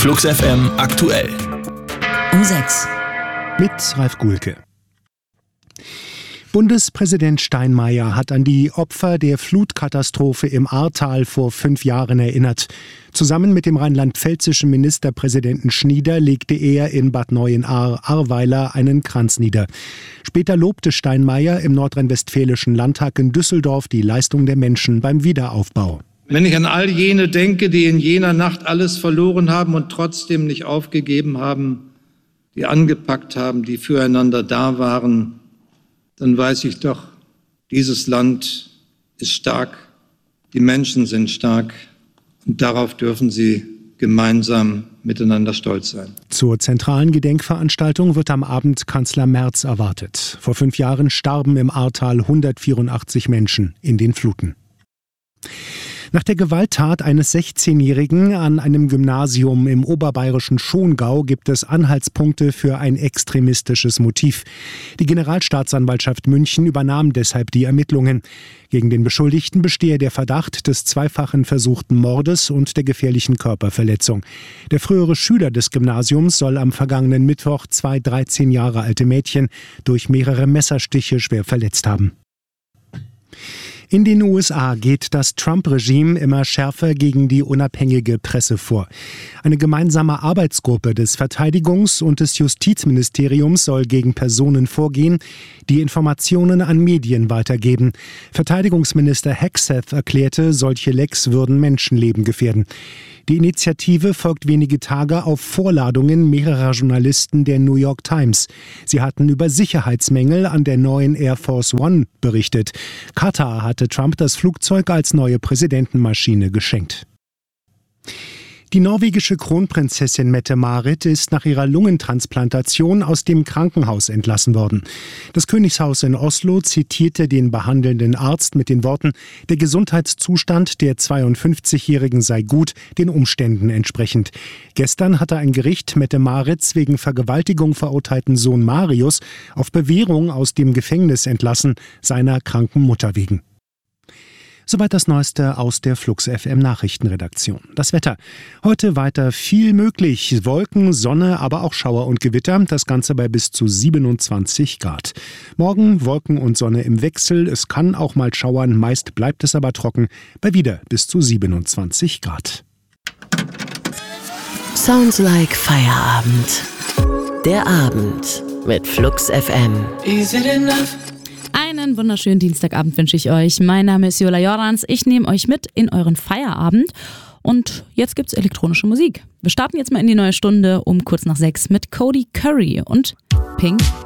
Flux FM aktuell. Um 6. Mit Ralf Guhlke. Bundespräsident Steinmeier hat an die Opfer der Flutkatastrophe im Ahrtal vor 5 Jahren erinnert. Zusammen mit dem rheinland-pfälzischen Ministerpräsidenten Schnieder legte er in Bad Neuenahr-Ahrweiler einen Kranz nieder. Später lobte Steinmeier im nordrhein-westfälischen Landtag in Düsseldorf die Leistung der Menschen beim Wiederaufbau. Wenn ich an all jene denke, die in jener Nacht alles verloren haben und trotzdem nicht aufgegeben haben, die angepackt haben, die füreinander da waren, dann weiß ich doch, dieses Land ist stark, die Menschen sind stark und darauf dürfen sie gemeinsam miteinander stolz sein. Zur zentralen Gedenkveranstaltung wird am Abend Kanzler Merz erwartet. Vor 5 Jahren starben im Ahrtal 184 Menschen in den Fluten. Nach der Gewalttat eines 16-Jährigen an einem Gymnasium im oberbayerischen Schongau gibt es Anhaltspunkte für ein extremistisches Motiv. Die Generalstaatsanwaltschaft München übernahm deshalb die Ermittlungen. Gegen den Beschuldigten bestehe der Verdacht des zweifachen versuchten Mordes und der gefährlichen Körperverletzung. Der frühere Schüler des Gymnasiums soll am vergangenen Mittwoch 2 13 Jahre alte Mädchen durch mehrere Messerstiche schwer verletzt haben. In den USA geht das Trump-Regime immer schärfer gegen die unabhängige Presse vor. Eine gemeinsame Arbeitsgruppe des Verteidigungs- und des Justizministeriums soll gegen Personen vorgehen, die Informationen an Medien weitergeben. Verteidigungsminister Hegseth erklärte, solche Lecks würden Menschenleben gefährden. Die Initiative folgt wenige Tage auf Vorladungen mehrerer Journalisten der New York Times. Sie hatten über Sicherheitsmängel an der neuen Air Force One berichtet. Katar hatte Trump das Flugzeug als neue Präsidentenmaschine geschenkt. Die norwegische Kronprinzessin Mette-Marit ist nach ihrer Lungentransplantation aus dem Krankenhaus entlassen worden. Das Königshaus in Oslo zitierte den behandelnden Arzt mit den Worten: Der Gesundheitszustand der 52-Jährigen sei gut, den Umständen entsprechend. Gestern hatte ein Gericht Mette-Marits wegen Vergewaltigung verurteilten Sohn Marius auf Bewährung aus dem Gefängnis entlassen, seiner kranken Mutter wegen. Soweit das Neueste aus der Flux FM Nachrichtenredaktion. Das Wetter. Heute weiter viel möglich. Wolken, Sonne, aber auch Schauer und Gewitter. Das Ganze bei bis zu 27 Grad. Morgen Wolken und Sonne im Wechsel. Es kann auch mal schauern. Meist bleibt es aber trocken. Bei wieder bis zu 27 Grad. Sounds like Feierabend. Der Abend mit Flux FM. Is it enough? Einen wunderschönen Dienstagabend wünsche ich euch. Mein Name ist Jola Jordans. Ich nehme euch mit in euren Feierabend. Und jetzt gibt's elektronische Musik. Wir starten jetzt mal in die neue Stunde um kurz nach 6 mit Cody Curry und Pink